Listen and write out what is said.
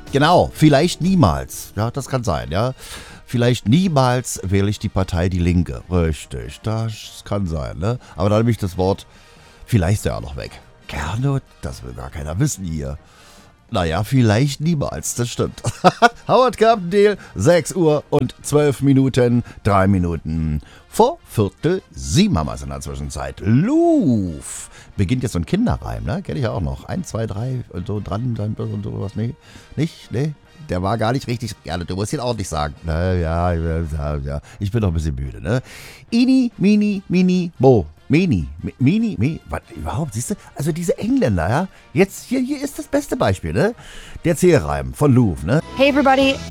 Genau, vielleicht niemals. Ja, das kann sein, ja. Vielleicht niemals wähle ich die Partei Die Linke. Richtig, das kann sein, ne? Aber dann nehme ich das Wort vielleicht ja auch noch weg. Gernot, das will gar keiner wissen hier. Naja, vielleicht niemals, das stimmt. Howard Carpendale, 6 Uhr und 12 Minuten, 3 Minuten vor 6:45 haben wir es in der Zwischenzeit. Louvre beginnt jetzt so ein Kinderreim, ne? Kenn ich ja auch noch. 1, 2, 3 und so dran und sowas. Nee, nicht? Nee? Der war gar nicht richtig. Ja, du musst ihn auch nicht sagen. Ja. Ich bin noch ein bisschen müde, ne? Ini, mini, mini, mo. Was überhaupt, siehst du? Also diese Engländer, ja? Jetzt, hier ist das beste Beispiel, ne? Der Zählreim von Louvre, ne? Hey everybody,